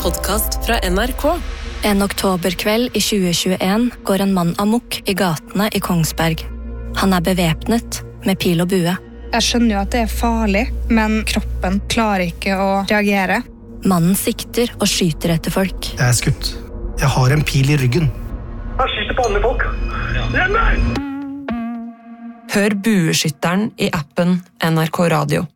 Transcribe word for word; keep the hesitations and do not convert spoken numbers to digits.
podcast fra N R K. En oktoberkveld i tjue tjueen går en mann amok i gatene i Kongsberg. Han er bevæpnet med pil og bue. Jeg skjønner jo at det er farlig, men kroppen klarer ikke å reagere. Mannen sikter og skyter etter folk. Jeg er skutt. Jeg har en pil i ryggen. Han skyter på andre folk. Hjem meg! Hør Bueskytteren i appen N R K Radio.